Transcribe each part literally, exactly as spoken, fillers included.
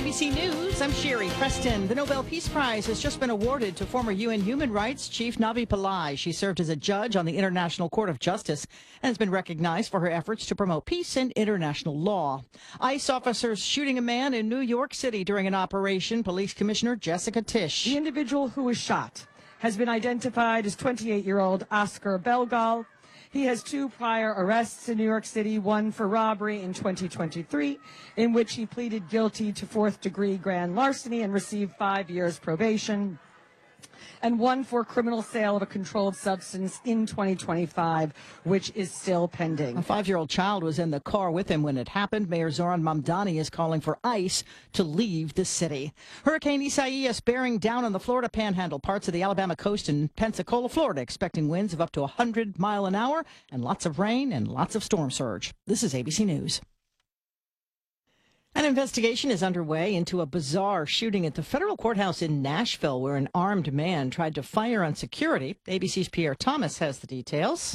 B C News, I'm Sherry Preston. The Nobel Peace Prize has just been awarded to former U N Human Rights Chief Navi Pillay. She served as a judge on the International Court of Justice and has been recognized for her efforts to promote peace and international law. ICE officers shooting a man in New York City during an operation. Police Commissioner Jessica Tisch. The individual who was shot has been identified as twenty-eight-year-old Oscar Belgal. He has two prior arrests in New York City, one for robbery in twenty twenty-three, in which he pleaded guilty to fourth-degree grand larceny and received five years probation, and one for criminal sale of a controlled substance in twenty twenty-five, which is still pending. A five-year-old child was in the car with him when it happened. Mayor Zoran Mamdani is calling for ICE to leave the city. Hurricane Isaias bearing down on the Florida Panhandle, parts of the Alabama coast and Pensacola, Florida, expecting winds of up to one hundred mile an hour and lots of rain and lots of storm surge. This is A B C News. An investigation is underway into a bizarre shooting at the federal courthouse in Nashville, where an armed man tried to fire on security. A B C's Pierre Thomas has the details.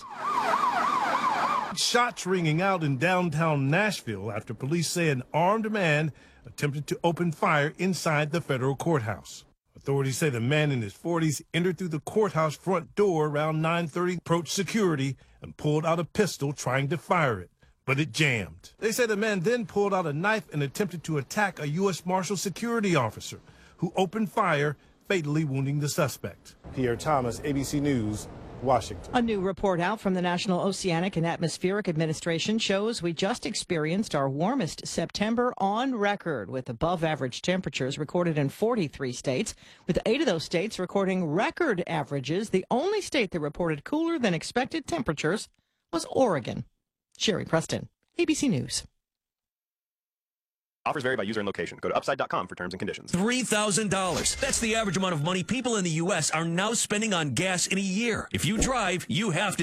Shots ringing out in downtown Nashville after police say an armed man attempted to open fire inside the federal courthouse. Authorities say the man in his forties entered through the courthouse front door around nine thirty, approached security, and pulled out a pistol trying to fire it. But it jammed. They say the man then pulled out a knife and attempted to attack a U S Marshal security officer who opened fire, fatally wounding the suspect. Pierre Thomas, A B C News, Washington. A new report out from the National Oceanic and Atmospheric Administration shows we just experienced our warmest September on record, with above average temperatures recorded in forty-three states, with eight of those states recording record averages. The only state that reported cooler than expected temperatures was Oregon. Sherry Preston, A B C News. Offers vary by user and location. Go to upside dot com for terms and conditions. three thousand dollars. That's the average amount of money people in the U S are now spending on gas in a year. If you drive, you have to